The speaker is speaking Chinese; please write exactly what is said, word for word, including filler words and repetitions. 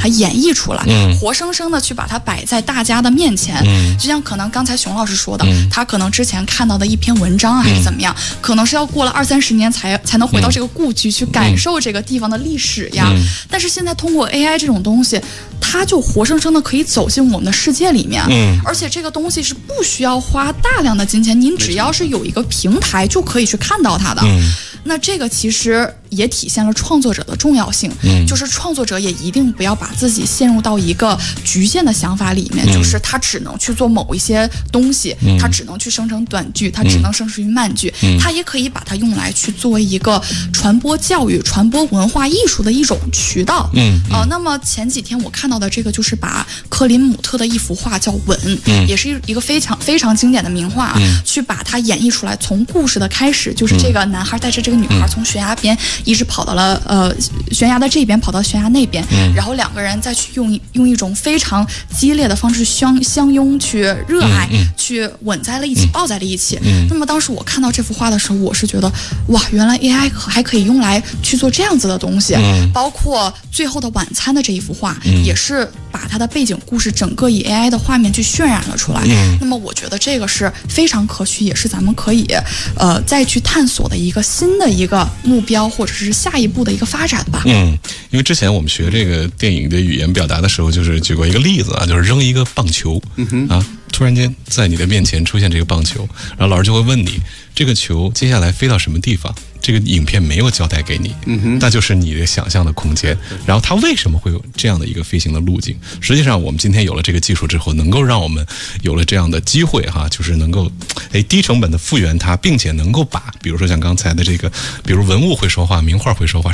它演绎出来， 嗯、 活生生的去把它摆在大家的面前。 嗯、 就像可能刚才熊老师说的， 嗯、 他可能之前看到的一篇文章还是怎么样，嗯、可能是要过了二三十年才才能回到这个故居、嗯、去感受这个地方的历史呀。嗯、但是现在通过 A I 这种东西，它就活生生的可以走进我们的世界里面。嗯，而且这个东西是不需要花大量的金钱，您只要是有一个平台就可以去看到它的。嗯，那这个其实也体现了创作者的重要性。嗯，就是创作者也一定不要把自己陷入到一个局限的想法里面，嗯、就是他只能去做某一些东西，嗯、他只能去生成短剧，他只能生成慢剧，嗯、他也可以把它用来去作为一个传播教育、传播文化艺术的一种渠道。嗯，嗯呃，那么前几天我看到的这个就是把克林姆特的一幅画叫《吻》，嗯、也是一个非常非常经典的名画，嗯、去把它演绎出来。从故事的开始，就是这个男孩带着这个女孩从悬崖边一直跑到了呃悬崖的这边，跑到悬崖那边，嗯、然后两个人再去用用一种非常激烈的方式相相拥，去热爱，嗯、去吻在了一起，嗯、抱在了一起。嗯、那么当时我看到这幅画的时候，我是觉得哇，原来 A I 还可以用来去做这样子的东西。嗯、包括最后的晚餐的这一幅画，嗯、也是把它的背景故事整个以 A I 的画面去渲染了出来。嗯、那么我觉得这个是非常可取，也是咱们可以呃再去探索的一个新的一个目标，或者是下一步的一个发展吧。 嗯，因为之前我们学这个电影的语言表达的时候，就是举过一个例子啊，就是扔一个棒球，嗯哼啊，突然间在你的面前出现这个棒球，然后老师就会问你，这个球接下来飞到什么地方？这个影片没有交代给你，嗯哼，那就是你的想象的空间。然后它为什么会有这样的一个飞行的路径？实际上，我们今天有了这个技术之后，能够让我们有了这样的机会哈，就是能够哎低成本的复原它，并且能够把，比如说像刚才的这个，比如文物会说话，名画会说话。